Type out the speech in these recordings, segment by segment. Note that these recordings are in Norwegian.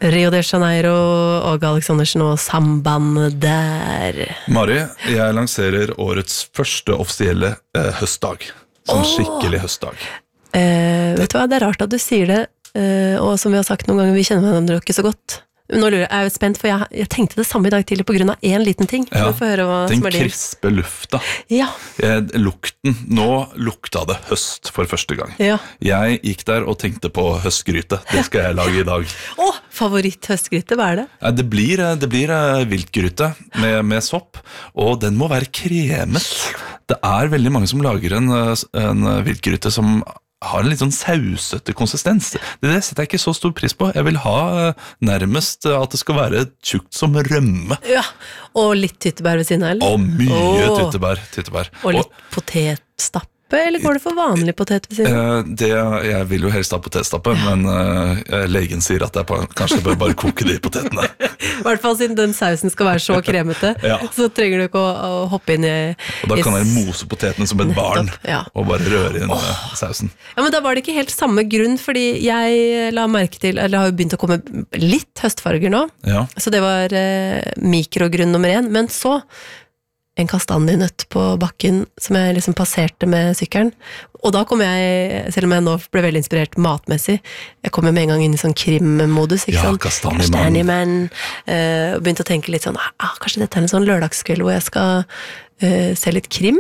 Rio de Janeiro og Alexandersen og samband der. Mari, jeg lanserer årets første offisielle høstdag. Sånn skikkelig høstdag. Vet du hva, det rart at du sier det, og som vi har sagt noen ganger, vi kjenner hverandre ikke så godt. Nå lurer jeg spent, for jeg tenkte det samme i dag tidlig på grunn av en liten ting. Ja, den som krispe lufta. Ja. Lukten, nå lukta det høst for første gang. Ja. Jeg gikk der og tenkte på høstgryte. Det skal jeg lage i dag. Favoritthøstgryte, hva er det? Ja, det blir viltgryte med sopp, og den må være kremet. Det er veldig mange som lager en viltgryte som har en litt sånn sausete konsistens. Det setter jeg ikke så stor pris på. Jeg vil ha nærmest at det skal være tjukt som rømme. Ja, og litt tyttebær ved siden av, eller? Og mye tyttebær. Og litt potetstappe, eller går det for vanlig potet ved siden av? Jeg vil jo helst ha potetstappe, men legen sier at jeg kanskje bør bare koke de potetene. I hvert fall siden den sausen skal være så kremete, så trenger du ikke å hoppe inn i... Og da kan jeg mose potetene som et barn, og bare røre inn sausen. Ja, men da var det ikke helt samme grunn, fordi jeg la merke til, eller har jo begynt å komme litt høstfarger nå, så det var mikrogrunn nummer 1, men så en kastanjenøtt på bakken som jeg liksom passerte med sykkelen, og da kom jeg, selv om jeg nå ble veldig inspirert matmessig, jeg kom jo med en gang inn i sånn krimmodus, ikke sant? Kastanjemann. Og begynte å tenke litt sånn, kanskje dette er en sånn lørdagskveld hvor jeg skal se litt krim,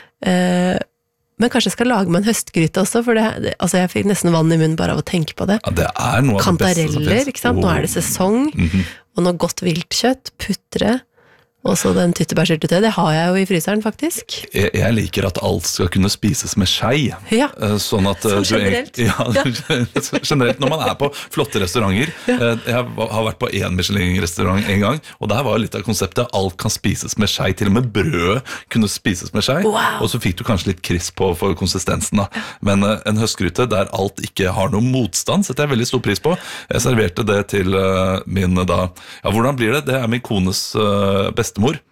men kanskje jeg skal lage meg en høstgryte også, for altså jeg fikk nesten vann i munnen bare av å tenke på det. Ja, det er noe av det beste som finnes. Kantareller, ikke sant? Nå er det sesong, og noe godt viltkjøtt, puttere, og så den tyttebærsyltetøy, det har jeg jo i fryseren faktisk. Jeg liker at alt skal kunne spises med skei. Ja, sånn at generelt. Generelt når man er på flotte restauranter. Jeg har vært på en Michelin-restaurant en gang, og der var litt av konseptet, alt kan spises med skei, til og med brød kunne spises med skei, og så fikk du kanskje litt krisp på for konsistensen da. Men en høstgryte der alt ikke har noen motstand, setter jeg veldig stor pris på. Jeg serverte det til min da, hvordan blir det? Det er min kones bestemor,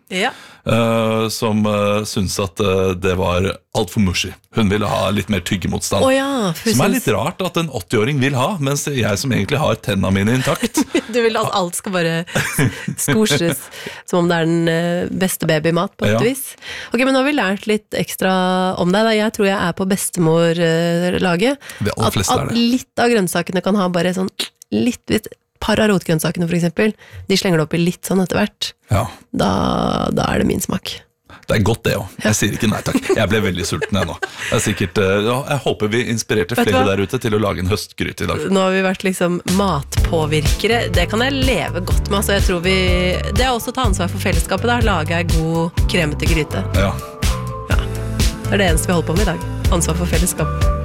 som syntes at det var alt for mushy. Hun ville ha litt mer tyggemotstand. Som er litt rart at en 80-åring vil ha, mens jeg som egentlig har tennene mine intakt. Du vil at alt skal bare skosjes, som om det er den beste babymat på et vis. Ok, men nå har vi lært litt ekstra om deg. Jeg tror jeg er på bestemorlaget. At litt av grønnsakene kan ha bare sånn litt par av rotgrønnsakene for eksempel, de slenger det opp i litt sånn etter hvert. Da er det min smak. Det er godt det også. Jeg sier ikke nei takk. Jeg ble veldig sulten jeg nå. Jeg håper vi inspirerte flere der ute til å lage en høstgryte i dag. Nå har vi vært liksom matpåvirkere. Det kan jeg leve godt med. Altså, jeg tror det er også å ta ansvar for fellesskapet da. Lage en god kremete gryte. Det er det eneste vi holder på med i dag. Ansvar for fellesskap.